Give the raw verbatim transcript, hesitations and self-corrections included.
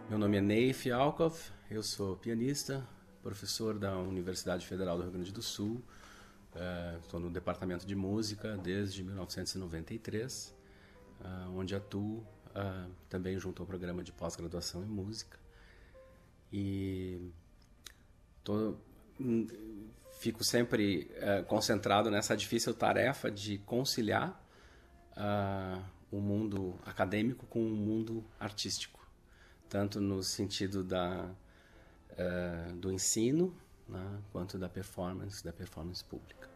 Meu nome é Ney Fialkov, eu sou pianista, professor da Universidade Federal do Rio Grande do Sul. Estou no departamento de música desde mil novecentos e noventa e três, uh, onde atuo uh, também junto ao programa de pós-graduação em música. E tô, fico sempre uh, concentrado nessa difícil tarefa de conciliar uh, o mundo acadêmico com o mundo artístico, tanto no sentido da, uh, do ensino, né, quanto da performance, da performance pública.